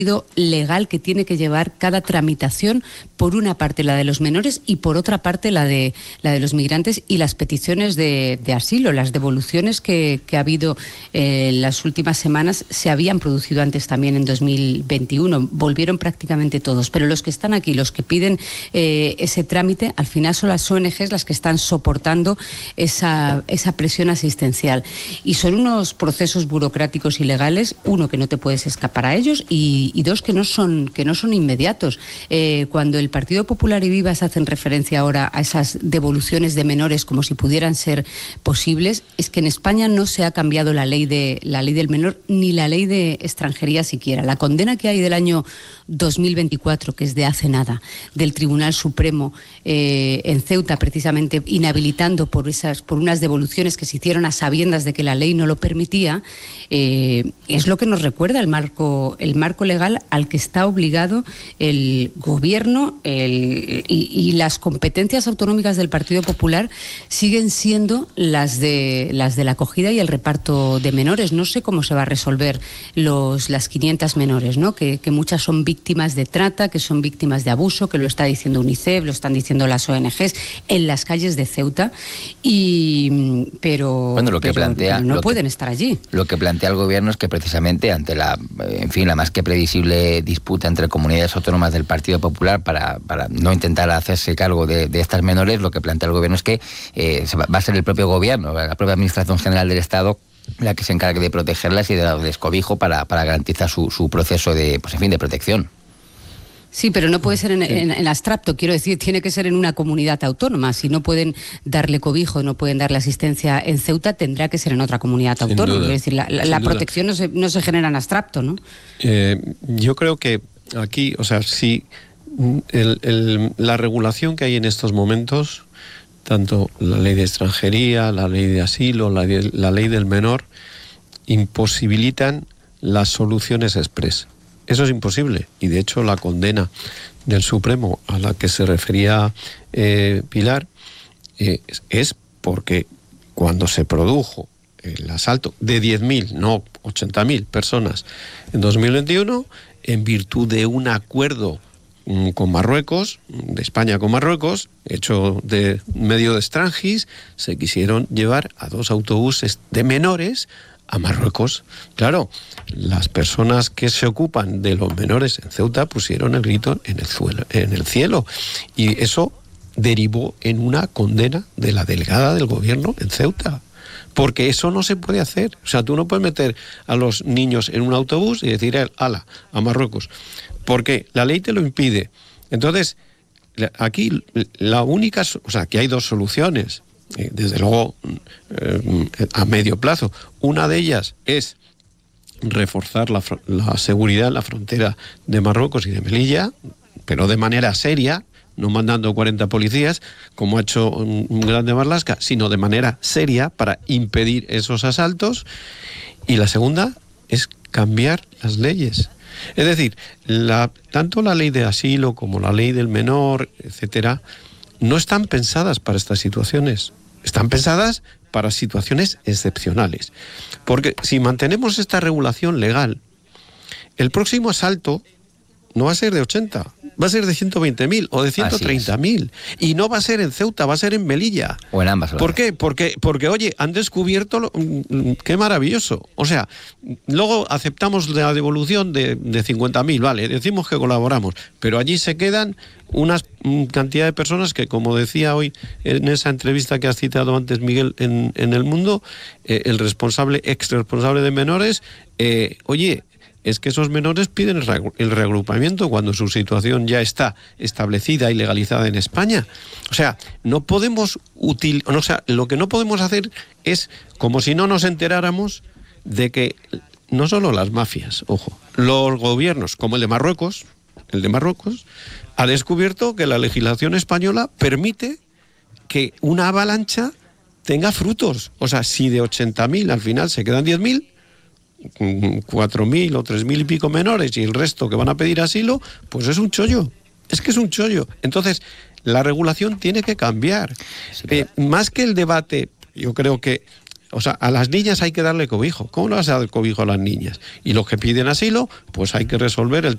legal que tiene que llevar cada tramitación, por una parte la de los menores y por otra parte la de los migrantes y las peticiones de asilo. Las devoluciones que ha habido en las últimas semanas se habían producido antes también en 2021, volvieron prácticamente todos, pero los que están aquí, los que piden ese trámite, al final son las ONGs las que están soportando esa presión asistencial, y son unos procesos burocráticos y legales, uno, que no te puedes escapar a ellos, y dos, que no son inmediatos. Cuando el Partido Popular y Vivas hacen referencia ahora a esas devoluciones de menores como si pudieran ser posibles, es que en España no se ha cambiado la ley del menor ni la ley de extranjería siquiera. La condena que hay del año 2024, que es de hace nada, del Tribunal Supremo en Ceuta, precisamente inhabilitando por unas devoluciones que se hicieron a sabiendas de que la ley no lo permitía, es lo que nos recuerda el marco legal al que está obligado el gobierno, y las competencias autonómicas del Partido Popular siguen siendo las de la acogida y el reparto de menores. No sé cómo se va a resolver las 500 menores, ¿no? Que muchas son víctimas de trata, que son víctimas de abuso, que lo está diciendo UNICEF, lo están diciendo las ONGs en las calles de Ceuta, pero no pueden estar allí. Lo que plantea el gobierno es que precisamente ante la más que previsible disputa entre comunidades autónomas del Partido Popular para no intentar hacerse cargo de estas menores, lo que plantea el gobierno es que va a ser el propio gobierno, la propia Administración General del Estado, la que se encargue de protegerlas y de darles cobijo para garantizar su proceso de protección. Sí, pero no puede ser en abstracto, quiero decir, tiene que ser en una comunidad autónoma. Si no pueden darle cobijo, no pueden darle asistencia en Ceuta, tendrá que ser en otra comunidad autónoma. Quiero decir, la protección no se genera en abstracto, ¿no? Yo creo que aquí, si la regulación que hay en estos momentos, tanto la ley de extranjería, la ley de asilo, la ley del menor, imposibilitan las soluciones express. Eso es imposible, y de hecho la condena del Supremo a la que se refería Pilar es porque cuando se produjo el asalto de 10.000, no 80.000 personas en 2021, en virtud de un acuerdo con Marruecos, de España con Marruecos, hecho de medio de Strangis, se quisieron llevar a 2 autobuses de menores a Marruecos. Claro, las personas que se ocupan de los menores en Ceuta pusieron el grito en el cielo, y eso derivó en una condena de la delegada del gobierno en Ceuta, porque eso no se puede hacer. Tú no puedes meter a los niños en un autobús y decir, ala, a Marruecos, porque la ley te lo impide. Entonces, aquí la única, que hay 2 soluciones, desde luego a medio plazo. Una de ellas es reforzar la seguridad en la frontera de Marruecos y de Melilla, pero de manera seria, no mandando 40 policías, como ha hecho un Grande Marlaska, sino de manera seria para impedir esos asaltos. Y la segunda es cambiar las leyes. Es decir, tanto la ley de asilo como la ley del menor, etcétera, no están pensadas para estas situaciones. Están pensadas para situaciones excepcionales. Porque si mantenemos esta regulación legal, el próximo asalto no va a ser de 80, va a ser de 120.000 o de 130.000. Y no va a ser en Ceuta, va a ser en Melilla. O en ambas. ¿Por qué? Porque oye, han descubierto qué maravilloso. Luego aceptamos la devolución de 50.000, vale, decimos que colaboramos, pero allí se quedan una cantidad de personas que, como decía hoy en esa entrevista que has citado antes, Miguel, en El Mundo, el ex responsable de menores, es que esos menores piden el reagrupamiento cuando su situación ya está establecida y legalizada en España. No podemos lo que no podemos hacer es como si no nos enteráramos de que no solo las mafias, ojo, los gobiernos, como el de Marruecos, ha descubierto que la legislación española permite que una avalancha tenga frutos. Si de 80.000 al final se quedan 10.000, 4.000 o 3.000 y pico menores y el resto que van a pedir asilo, pues es un chollo. Es que es un chollo. Entonces, la regulación tiene que cambiar. Más que el debate, yo creo que a las niñas hay que darle cobijo. ¿Cómo le vas a dar cobijo a las niñas? Y los que piden asilo, pues hay que resolver el